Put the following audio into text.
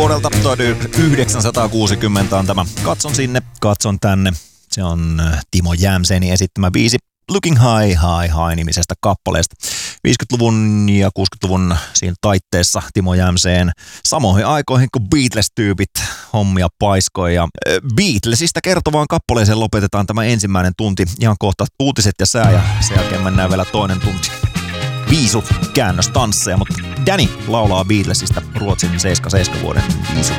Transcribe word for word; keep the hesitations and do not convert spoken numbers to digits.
vuodelta tuhatyhdeksänsataakuusikymmentä on tämä Katson sinne, katson tänne. Se on Timo Jämsenin esittämä biisi Looking High, High, High-nimisestä kappaleesta. viisikymmentäluvun ja kuusikymmentäluvun siinä taitteessa Timo Jämseen samoihin aikoihin kuin Beatles-tyypit hommia paiskoi. Ja Beatlesista kertovaan kappaleeseen lopetetaan tämä ensimmäinen tunti. Ihan kohta uutiset ja sää ja sen jälkeen mennään vielä toinen tunti. Viisu käännöstansseja, mutta Danny laulaa Beatlesista Ruotsin seitsemänkymmentäseitsemän vuoden viisu